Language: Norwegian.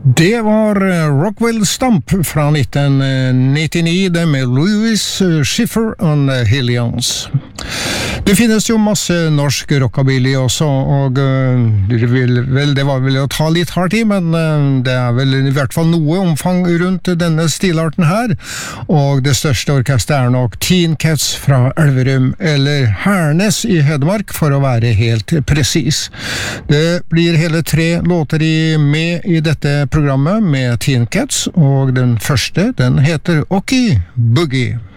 Det var Rockwell Stomp fra 1999, det med Louis Schiffer og Hillians. Det finnes jo masse norsk rockabilly også, og det var vel å ta litt hardt i, men det er vel i hvert fall noe omfang rundt denne stilarten her, og det største orkestret er nok Teen Cats fra Elverum, eller Hernes i Hedmark, for å være helt presis. Det blir hele 3 låter med i dette programmet med Teen Cats, og den første, den heter Okie Boogie.